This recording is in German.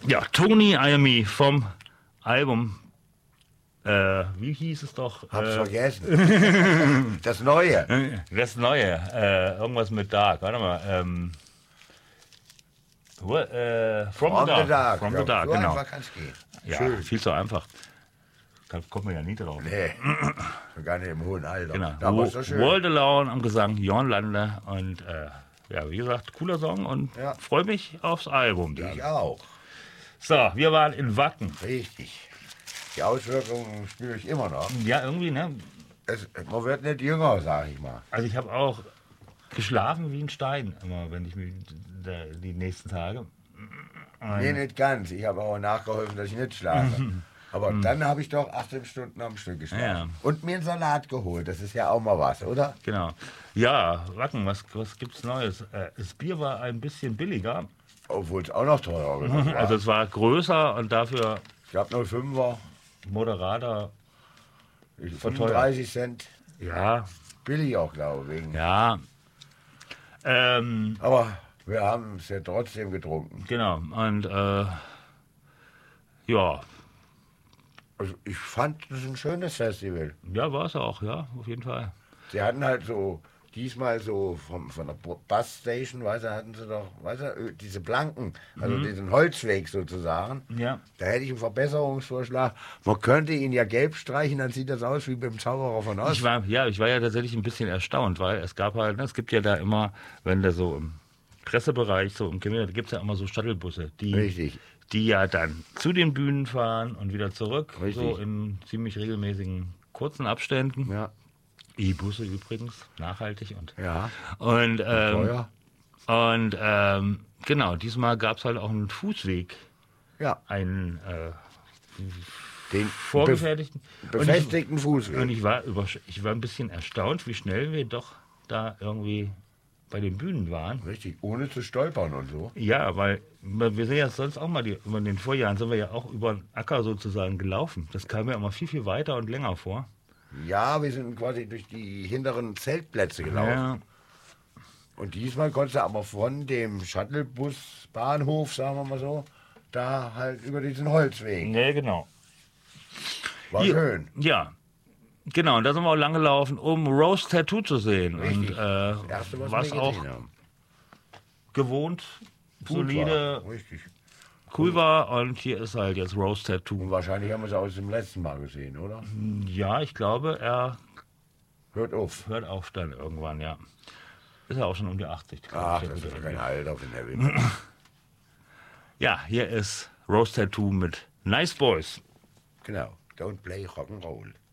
Ja, Tony Iommi vom Album, wie hieß es doch? Hab's vergessen. Das Neue. Das Neue, irgendwas mit Dark, warte mal. From the Dark. From the Dark, so genau. einfach kann's gehen. Ja, Schön. viel zu einfach. Da kommt man ja nie drauf. Nee, gar nicht im hohen Alter. Genau. Da war's doch schön. World Alone am Gesang, Jörn Lande und ja, wie gesagt, cooler Song und Ja. freue mich aufs Album. Dann. Ich auch. So, wir waren in Wacken. Richtig. Die Auswirkungen spüre ich immer noch. Ja, irgendwie, ne? Man wird nicht jünger, sag ich mal. Also ich habe auch geschlafen wie ein Stein, immer, wenn ich mich die nächsten Tage. Nee, nicht ganz. Ich habe auch nachgeholfen, dass ich nicht schlafe. Aber dann habe ich doch 18 Stunden am Stück geschlafen. Ja. Und mir einen Salat geholt. Das ist ja auch mal was, oder? Genau. Ja, Wacken, was gibt's Neues? Das Bier war ein bisschen billiger. Obwohl es auch noch teurer geworden war. Also es war größer und dafür Ich habe 0,5er, moderater. 35 Cent. Ja, Billig auch, glaube ich. Wegen. ja. Aber wir haben es ja trotzdem getrunken. Genau. Und ja, Also ich fand das ein schönes Festival. ja, war es auch, ja, auf jeden Fall. Sie hatten halt so, diesmal so von der Busstation, weißt du, hatten sie doch, weißt du, diese Blanken, also diesen Holzweg sozusagen. Ja. Da hätte ich einen Verbesserungsvorschlag. Man könnte ihn ja gelb streichen, dann sieht das aus wie beim Zauberer von Oz. Ich war ja tatsächlich ein bisschen erstaunt, weil es gab halt, ne, es gibt ja da immer, wenn der so im Pressebereich, so im Kinder, da gibt es ja immer so Shuttlebusse, Richtig. die ja dann zu den Bühnen fahren und wieder zurück, Richtig. so in ziemlich regelmäßigen kurzen Abständen. Ja. E-Busse übrigens, nachhaltig und Ja. und Teuer. genau, diesmal gab es halt auch einen Fußweg, Ja. einen Den vorgefertigten. befestigten Und Fußweg. ich war ein bisschen erstaunt, wie schnell wir doch da irgendwie bei den Bühnen waren. Richtig, ohne zu stolpern und so. Ja, weil wir sind ja sonst auch mal, in den Vorjahren sind wir ja auch über den Acker sozusagen gelaufen. Das kam mir immer viel, viel weiter und länger vor. Ja, wir sind quasi durch die hinteren Zeltplätze gelaufen. Ja, Und diesmal konntest du aber von dem Shuttlebus-Bahnhof, sagen wir mal so, da halt über diesen Holzweg. nee, genau. War Hier- schön. Ja, genau. Und da sind wir auch lang gelaufen, um Rose Tattoo zu sehen. Richtig. Und Das erste, was wir auch gesehen haben. gewohnt, Gut solide, war. Richtig. cool war. Und hier ist halt jetzt Rose Tattoo. Und wahrscheinlich haben wir es auch dem letzten Mal gesehen, oder? Ja, ich glaube, er Hört auf. hört auf dann irgendwann, ja. Ist ja auch schon um die 80. glaub Ach, ich, das der ist gute kein Ende. Alter, wenn er will. Ja, hier ist Rose Tattoo mit Nice Boys. Genau. Don't play Rock'n'Roll.